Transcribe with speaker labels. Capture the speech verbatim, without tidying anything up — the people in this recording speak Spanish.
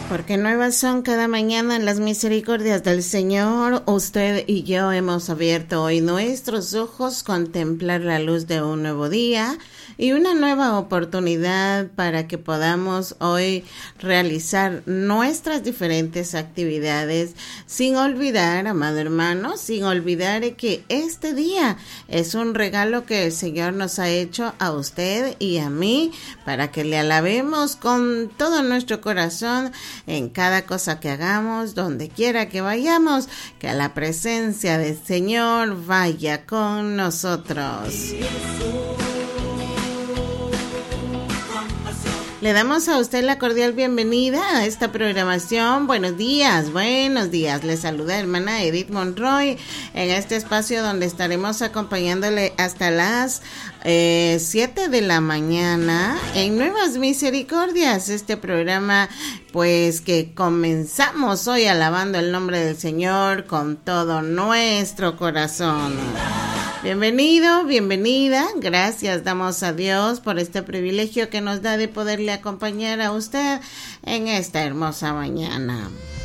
Speaker 1: Porque nuevas son cada mañana las misericordias del Señor. Usted y yo hemos abierto hoy nuestros ojos, contemplar la luz de un nuevo día y una nueva oportunidad para que podamos hoy realizar nuestras diferentes actividades, sin olvidar, amado hermano, sin olvidar que este día es un regalo que el Señor nos ha hecho a usted y a mí para que le alabemos con todo nuestro corazón en cada cosa que hagamos, donde quiera que vayamos, que la presencia del Señor vaya con nosotros. Le damos a usted la cordial bienvenida a esta programación. Buenos días, buenos días. Le saluda hermana Edith Monroy en este espacio donde estaremos acompañándole hasta las eh, siete de la mañana en Nuevas Misericordias. Este programa pues que comenzamos hoy alabando el nombre del Señor con todo nuestro corazón. Bienvenido, bienvenida. Gracias damos a Dios por este privilegio que nos da de poderle acompañar a usted en esta hermosa mañana.